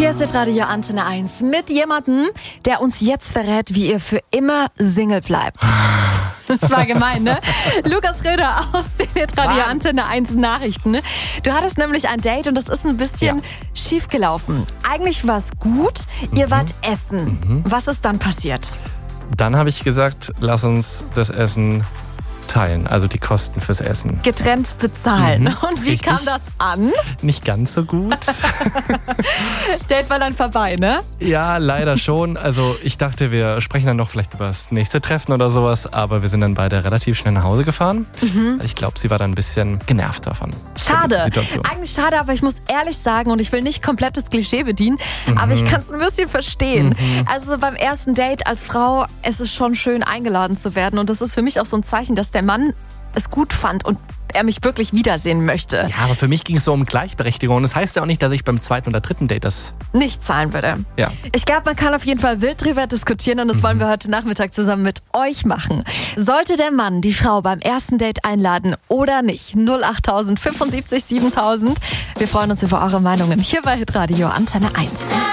Hier ist Hitradio Antenne 1 mit jemandem, der uns jetzt verrät, wie ihr für immer Single bleibt. Das war gemein, ne? Lukas Schröder aus den Hitradio Antenne 1 Nachrichten. Du hattest nämlich ein Date und das ist ein bisschen schief gelaufen. Eigentlich war es gut, ihr wart essen. Was ist dann passiert? Dann habe ich gesagt, lass uns das Essen teilen, also die Kosten fürs Essen. Getrennt bezahlen. Und wie richtig. kam das an? Nicht ganz so gut. Date war dann vorbei, ne? Ja, leider schon. Also ich dachte, wir sprechen dann noch vielleicht über das nächste Treffen oder sowas, aber wir sind dann beide relativ schnell nach Hause gefahren. Ich glaube, sie war dann ein bisschen genervt davon. Schade. Situation. Eigentlich schade, aber ich muss ehrlich sagen, und ich will nicht komplettes Klischee bedienen, aber ich kann es ein bisschen verstehen. Also beim ersten Date als Frau, es ist schon schön eingeladen zu werden und das ist für mich auch so ein Zeichen, dass der Mann es gut fand und er mich wirklich wiedersehen möchte. Ja, aber für mich ging es so um Gleichberechtigung und das heißt ja auch nicht, dass ich beim zweiten oder dritten Date das Nicht zahlen würde. Ja. Ich glaube, man kann auf jeden Fall wild drüber diskutieren und das wollen wir heute Nachmittag zusammen mit euch machen. Sollte der Mann die Frau beim ersten Date einladen oder nicht? 08000 75 7000. Wir freuen uns über eure Meinungen hier bei Hitradio Antenne 1.